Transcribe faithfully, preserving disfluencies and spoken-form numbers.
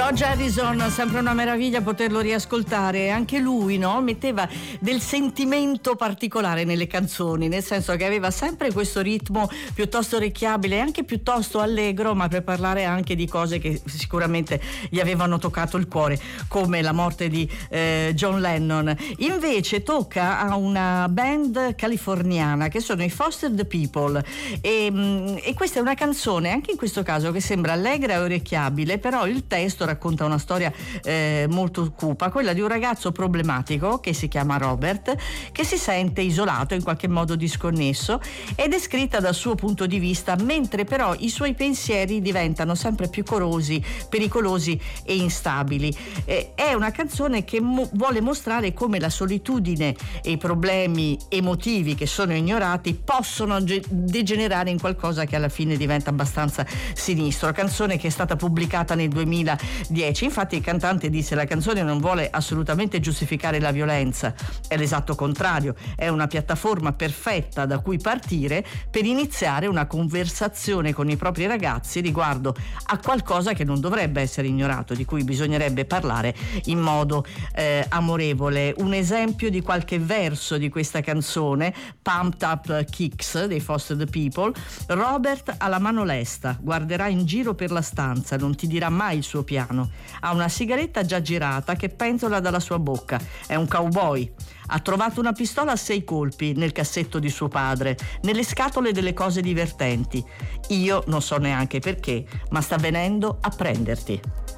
George Harrison, sempre una meraviglia poterlo riascoltare. Anche lui, no? Metteva del sentimento particolare nelle canzoni, nel senso che aveva sempre questo ritmo piuttosto orecchiabile e anche piuttosto allegro, ma per parlare anche di cose che sicuramente gli avevano toccato il cuore, come la morte di eh, John Lennon. Invece tocca a una band californiana che sono i Foster the People e, e questa è una canzone, anche in questo caso, che sembra allegra e orecchiabile, però il testo racconta una storia eh, molto cupa, quella di un ragazzo problematico che si chiama Robert, che si sente isolato, in qualche modo disconnesso, ed è scritta dal suo punto di vista, mentre però i suoi pensieri diventano sempre più corosi, pericolosi e instabili. Eh, è una canzone che mo- vuole mostrare come la solitudine e i problemi emotivi che sono ignorati possono ge- degenerare in qualcosa che alla fine diventa abbastanza sinistro. Canzone che è stata pubblicata nel duemiladieci. Infatti il cantante disse: la canzone non vuole assolutamente giustificare la violenza, è l'esatto contrario, è una piattaforma perfetta da cui partire per iniziare una conversazione con i propri ragazzi riguardo a qualcosa che non dovrebbe essere ignorato, di cui bisognerebbe parlare in modo eh, amorevole. Un esempio di qualche verso di questa canzone, Pumped Up Kicks dei Foster the People: Robert ha la mano lesta, guarderà in giro per la stanza, non ti dirà mai il suo piano, ha una sigaretta già girata che penzola dalla sua bocca, è un cowboy, ha trovato una pistola a sei colpi nel cassetto di suo padre, nelle scatole delle cose divertenti, io non so neanche perché, ma sta venendo a prenderti.